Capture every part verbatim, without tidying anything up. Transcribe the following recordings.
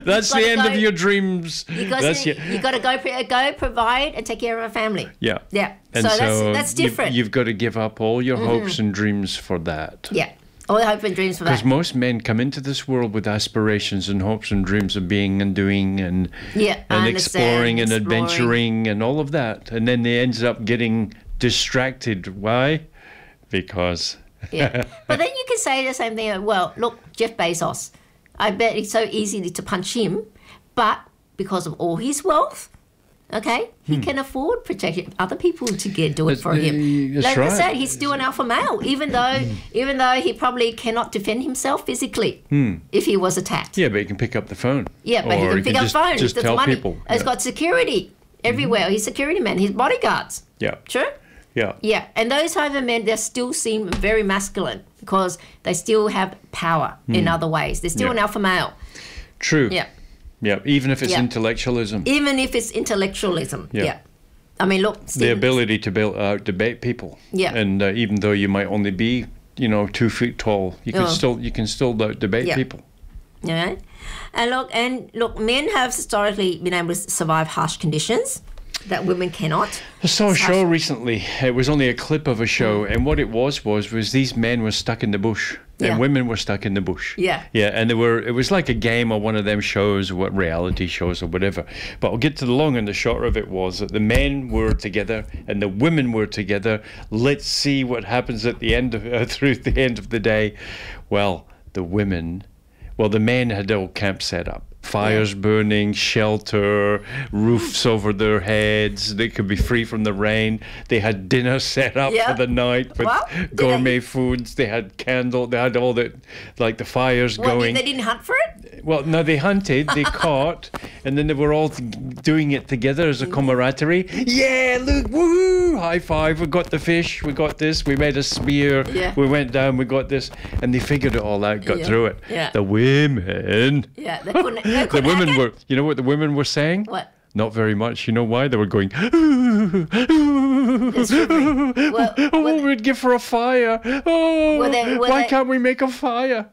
That's the end go, of your dreams. You got that's to, your, you got to go, go provide and take care of a family. Yeah. Yeah. And so, so that's that's different. You've, you've got to give up all your mm-hmm. hopes and dreams for that. Yeah. All the hope and dreams for that. Because most men come into this world with aspirations and hopes and dreams of being and doing and yeah, and exploring and exploring. adventuring and all of that. And then they end up getting distracted. Why? Because... yeah. But then you can say the same thing. Well, look, Jeff Bezos. I bet it's so easy to punch him. But because of all his wealth... Okay, he hmm. can afford protection. Other people to get do it that's, for him. That's like right. I said, he's still an alpha male, even though even though he probably cannot defend himself physically hmm. if he was attacked. Yeah, but he can pick up the phone. Yeah, but or he can pick can up just, the phone. Just He's tell money. people. He's yeah. got security everywhere. Mm-hmm. He's security man. His bodyguards. Yeah. True. Yeah. Yeah, and those type of men, they still seem very masculine because they still have power mm. in other ways. They're still yeah. an alpha male. True. Yeah. Yeah, even if it's yeah. intellectualism. Even if it's intellectualism, yeah. yeah. I mean, look... Stephen, the ability to build, uh, debate people. Yeah. And uh, even though you might only be, you know, two feet tall, you can oh. still you can still debate yeah. people. Yeah. And look, and look, men have historically been able to survive harsh conditions that women cannot. I saw a show recently. It was only a clip of a show, mm. and what it was was was these men were stuck in the bush, and yeah. women were stuck in the bush. Yeah, yeah, and they were. It was like a game or one of them shows, what reality shows or whatever. But I'll get to the long and the short of it was that the men were together and the women were together. Let's see what happens at the end of uh, through the end of the day. Well, the women, well, the men had all camp set up. Fires yeah. burning, shelter, roofs over their heads. They could be free from the rain. They had dinner set up yeah. for the night with well, gourmet they... foods. They had candle. They had all the, like the fires well, going. They didn't hunt for it? Well, no, they hunted, they caught, and then they were all doing it together as a camaraderie. Yeah, look, woohoo, high five, we got the fish, we got this, we made a spear, yeah. we went down, we got this, and they figured it all out, got yeah. through it. Yeah. The women, yeah, they couldn't, they couldn't the women hack were, it? you know what the women were saying? What? Not very much. You know why? They were going, ooh, ooh, ooh, well, oh, well, we'd give her a fire. Oh, were they, were why they... can't we make a fire?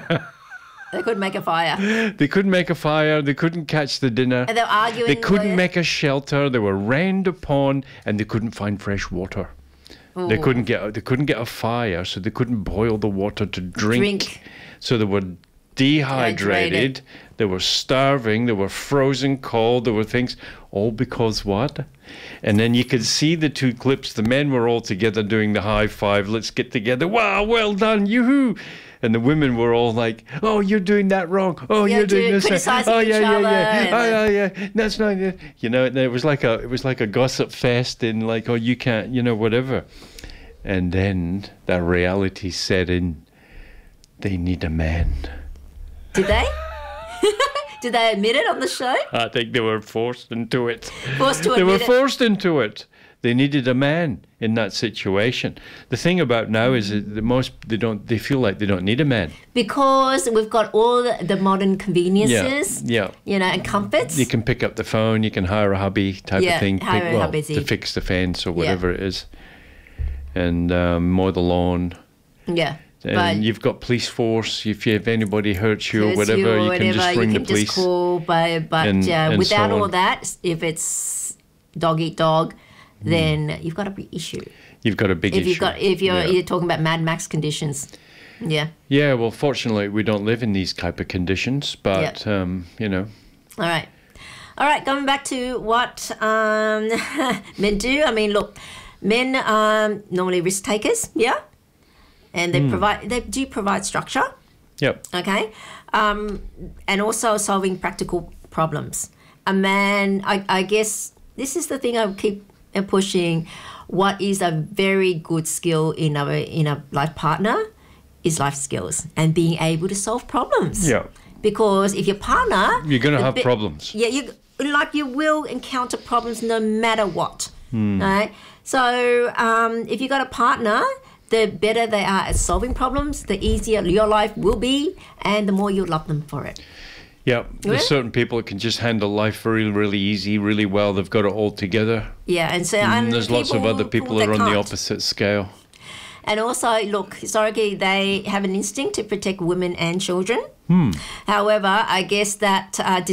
They couldn't make a fire. They couldn't make a fire. They couldn't catch the dinner. And they were arguing. They couldn't with... make a shelter. They were rained upon, and they couldn't find fresh water. Ooh. They couldn't get. They couldn't get a fire, so they couldn't boil the water to drink. Drink. So they were dehydrated. Dehydrated. They were starving. They were frozen cold. There were things, all because what? And then you could see the two clips. The men were all together doing the high five. Let's get together. Wow, well done, yoo-hoo. And the women were all like, "Oh, you're doing that wrong. Oh, yeah, you're doing this. Oh, yeah, yeah, yeah. Oh, yeah, yeah. That's not. You know, it was like a, it was like a gossip fest, and like, oh, you can't, you know, whatever. And then the reality set in. They need a man. Did they? Did they admit it on the show? I think they were forced into it. Forced to admit They were it. forced into it. They needed a man in that situation. The thing about now is that the most they don't they feel like they don't need a man because we've got all the, the modern conveniences, yeah, yeah, you know, and comforts. You can pick up the phone, you can hire a hubby type yeah, of thing, hire pick, a well, hubby to fix the fence or whatever yeah. it is, and um, mow the lawn. Yeah. And but you've got police force. If you, if anybody hurts you or whatever, you, or you whatever, can just ring you can the police. Just call, but but and, uh, and without so all that, if it's dog eat dog, mm. then you've got a big issue. You've got a big if issue. You've got, if you're, yeah. you're talking about Mad Max conditions. Yeah. Yeah, well, fortunately, we don't live in these type of conditions, but, yep. um, you know. All right. All right, going back to what um, men do. I mean, look, men are normally risk takers, yeah? And they mm. provide, they do provide structure. Yep. Okay. Um, and also solving practical problems. A man, I, I guess, this is the thing I keep pushing. What is a very good skill in a in a life partner is life skills and being able to solve problems. Yeah. Because if your partner, you're going to have bit, problems. Yeah, you like you will encounter problems no matter what. Mm. Right. So um, if you got a partner, the better they are at solving problems, the easier your life will be, and the more you love them for it. Yeah, there's yeah. certain people that can just handle life really, really easy, really well. They've got it all together. Yeah, and so and and there's lots of other people that are on the opposite scale. And also, look, historically, they have an instinct to protect women and children. However, I guess that uh,